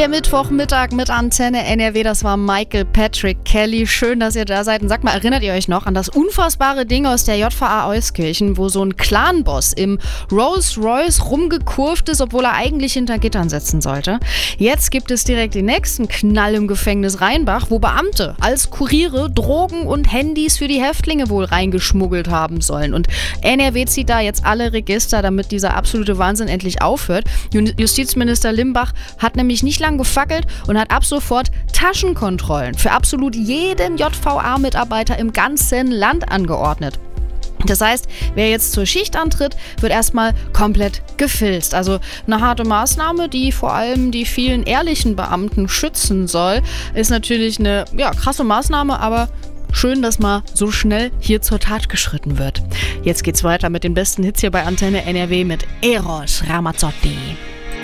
Der Mittwochmittag mit Antenne NRW, das war Michael Patrick Kelly. Schön, dass ihr da seid. Und sagt mal, erinnert ihr euch noch an das unfassbare Ding aus der JVA Euskirchen, wo so ein Clanboss im Rolls-Royce rumgekurvt ist, obwohl er eigentlich hinter Gittern sitzen sollte? Jetzt gibt es direkt den nächsten Knall im Gefängnis Rheinbach, wo Beamte als Kuriere Drogen und Handys für die Häftlinge wohl reingeschmuggelt haben sollen. Und NRW zieht da jetzt alle Register, damit dieser absolute Wahnsinn endlich aufhört. Justizminister Limbach hat nämlich nicht lang gefackelt und hat ab sofort Taschenkontrollen für absolut jeden JVA-Mitarbeiter im ganzen Land angeordnet. Das heißt, wer jetzt zur Schicht antritt, wird erstmal komplett gefilzt. Also eine harte Maßnahme, die vor allem die vielen ehrlichen Beamten schützen soll, ist natürlich eine krasse Maßnahme, aber schön, dass mal so schnell hier zur Tat geschritten wird. Jetzt geht's weiter mit den besten Hits hier bei Antenne NRW mit Eros Ramazzotti.